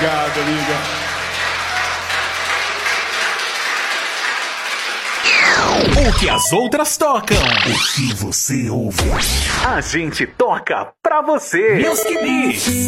Obrigado, amiga. O que as outras tocam. O que você ouve. A gente toca pra você. Meus queridos.